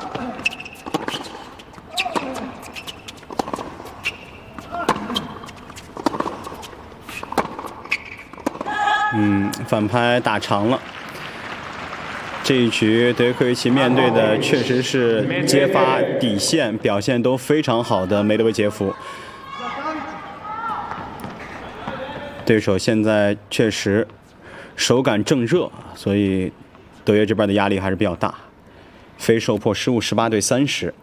反拍打长了。这一局德约科维奇面对的确实是接发底线表现都非常好的梅德韦杰夫。对手现在确实手感正热，所以德约这边的压力还是比较大。非受迫失误18对30。